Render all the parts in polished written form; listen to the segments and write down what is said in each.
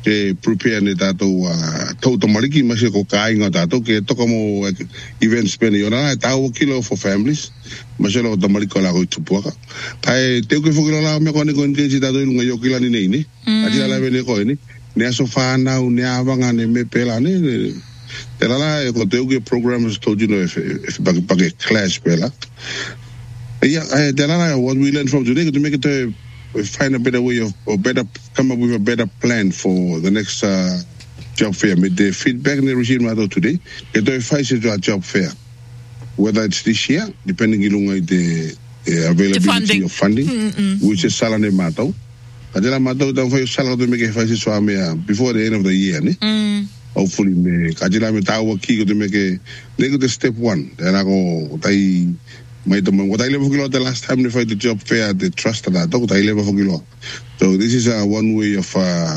ke prepare ni tato tau tamariki masi ko kainga tato ke toka mo events pene yona tau kilo for families masi lo tamariko la ko tupuaka kai te ko fogilo la me ko ni ko ngi tato lunga yo kila ni nei ajila la bene ko ni ne aso fana u ne avanga ne me pela ni te la ko te uge programs told you know if bag clash pela yeah te la what we learned from today to make it find a better way come up with a better plan for the next job fair. With the feedback in the regime today, get to face it to a job fair. Whether it's this year, depending on the availability of funding, which is salary matter. Kadela matter don't for salary to make a face so before the end of the year. Hopefully, kadela me tawa key to make a negative step one. Then I go what I live for the last time they fight the job fair, they trusted that. What I live for so this is one way of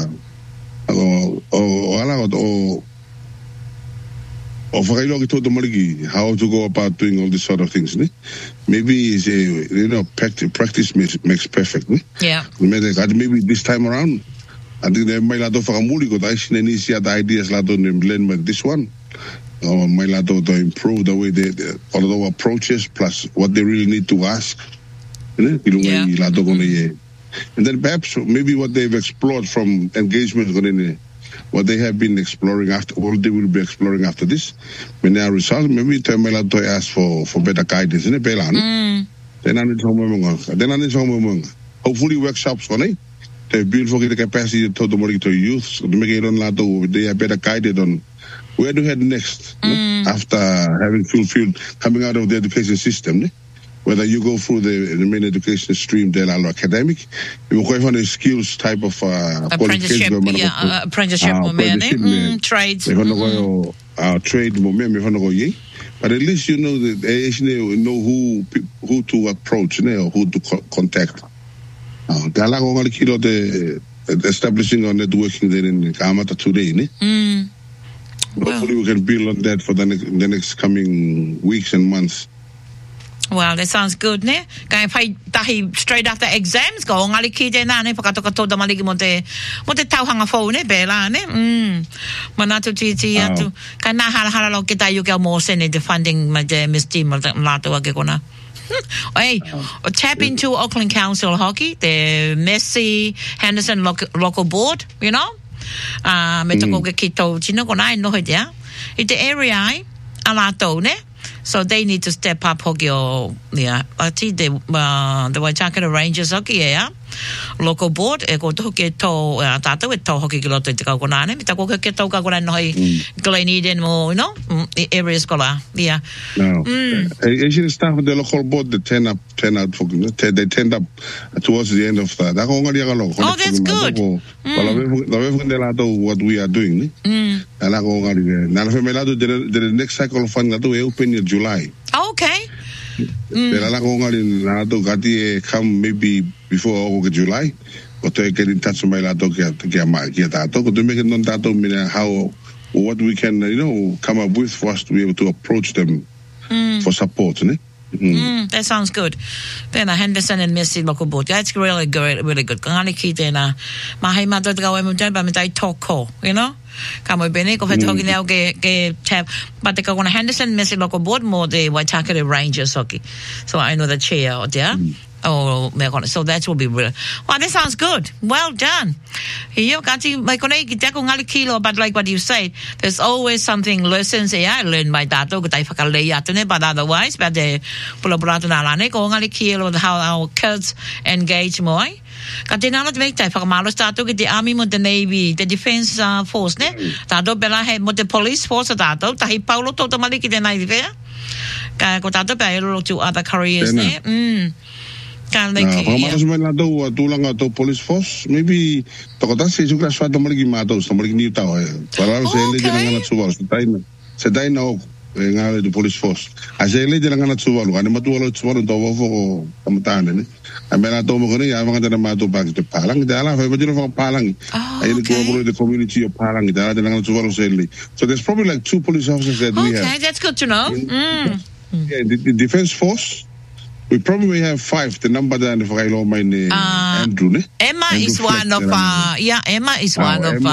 how to go about doing all these sort of things. Maybe practice makes perfect. Yeah. Maybe this time around, I think they might not offer a muli because I see the ideas like this one. My to improve the way they approaches plus what they really need to ask. And then perhaps maybe what they've explored from engagement, what they have been exploring after, what they will be exploring after this. When there are results, maybe to ask for better guidance. Then hopefully workshops to build for the capacity to youth to make it they are better guided on where to head next after having fulfilled coming out of the education system. Whether you go through the main education stream, they're academic, you go for a skills type of apprenticeship, trades. Trade, but at least you know that they know who to approach, or who to contact. Establishing or networking there in Kamata today. Hopefully we can build on that for the next coming weeks and months. Well, that sounds good, ne? Kaya tahi straight after exams go ngali kide na ne pakato da maligi mo te tau hanga phone bela ne. Manato titi atu kana hala lo kita yu ke mo sene the funding ma de Miss Team lato wa ke kona. Hey, tap into Auckland Council Hockey, the Messi Henderson local board, you know. Me toko ke kito chino ko nai no hidea. Ite area ai alato ne. So they need to step up hockey or ati the Waitakere Rangers hockey local board e ko to ke to tata with to hockey kilo te ka kona ne mita ko ke to ka kona no Gleneden mo you know areas kola Asian staff of the local board they turn up for they turned up towards the end of that oh that's good what we are doing the next cycle of fund we open in July. Okay. Come maybe before July, but I get in touch with my lato to make it non how what we can come up with for us to be able to approach them for support. That sounds good. Then Henderson and Messi local board. That's really good, really good. Kangani ki tena mahai matot gawe mo dyan ba mitai toko, you know? Kamoy bene ko feto hockey now ke tap but ka kona Henderson Messi local board mo de Waitakere Rangers hockey. So I know the chair there. So that will be real. Wow, that sounds good. Well done. But like what you said, there's always something lessons. I learned my data, but otherwise, but how our kids engage more. Katina not make type of malos tato the army mo the navy the defense force ne tato bela he mo the police force tato tahi paulo to maliki de nai ve ka ko tato pa to other careers ne police force maybe tokota se juga swat maliki mato maliki ni tao para se le jangan suwal sedai na ngale the police force asele jangan suwal kan matuwalo suwal to wo kamtane ne amela to mo kone ya mga mato bag de palang dala fa bajiro palang ay the community of palang dala jangan suwal sele so there's probably like 2 police officers that we have. Okay, that's good to know. Yeah, the defense force we probably have 5. The number that for Andrew. Emma is one of Emma is one of